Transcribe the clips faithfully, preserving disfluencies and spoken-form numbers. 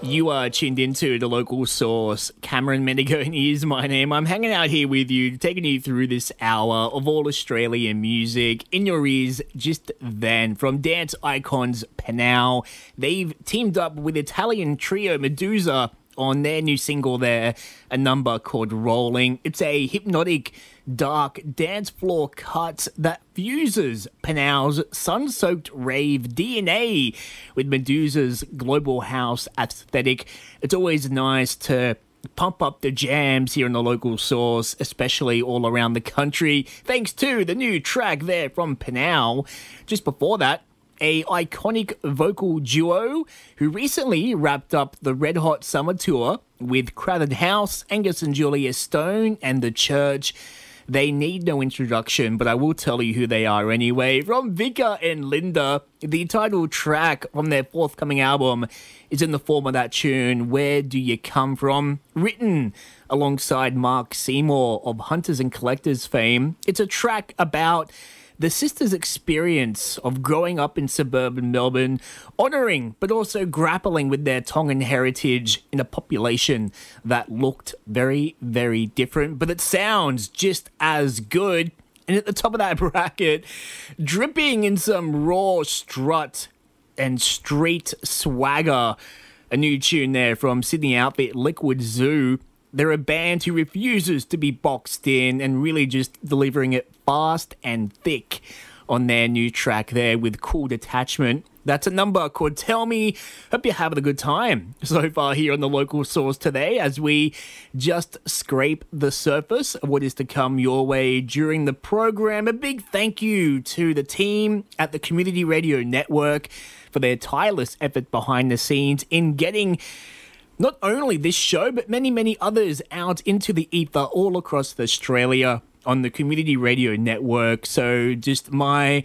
You are tuned into the local source. Cameron Mendigone is my name. I'm hanging out here with you, taking you through this hour of all Australian music in your ears just then. From dance icons Panau, they've teamed up with Italian trio Medusa on their new single there, a number called Rolling. It's a hypnotic, dark dance floor cut that fuses Panau's sun-soaked rave D N A with Medusa's global house aesthetic. It's always nice to pump up the jams here in the local source, especially all around the country, thanks to the new track there from Panau. Just before that, a iconic vocal duo who recently wrapped up the Red Hot Summer Tour with Crowded House, Angus and Julia Stone, and The Church. They need no introduction, but I will tell you who they are anyway. From Vika and Linda, the title track from their forthcoming album is in the form of that tune, Where Do You Come From? Written alongside Mark Seymour of Hunters and Collectors fame. It's a track about the sisters' experience of growing up in suburban Melbourne, honouring but also grappling with their Tongan heritage in a population that looked very, very different, but it sounds just as good. And at the top of that bracket, dripping in some raw strut and street swagger, a new tune there from Sydney outfit Liquid Zoo. They're a band who refuses to be boxed in and really just delivering it fast and thick on their new track there with Cool Detachment. That's a number called Tell Me. Hope you're having a good time so far here on the local source today as we just scrape the surface of what is to come your way during the program. A big thank you to the team at the Community Radio Network for their tireless effort behind the scenes in getting not only this show, but many, many others out into the ether all across Australia on the Community Radio Network. So just my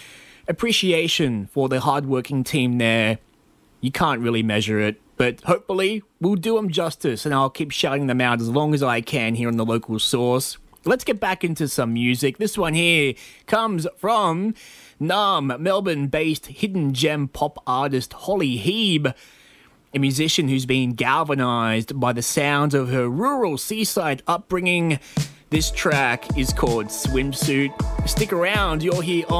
appreciation for the hardworking team there. You can't really measure it, but hopefully we'll do them justice and I'll keep shouting them out as long as I can here on the local source. Let's get back into some music. This one here comes from Nam, Melbourne-based hidden gem pop artist Holly Heeb, a musician who's been galvanized by the sounds of her rural seaside upbringing. This track is called Swimsuit. Stick around, you're here on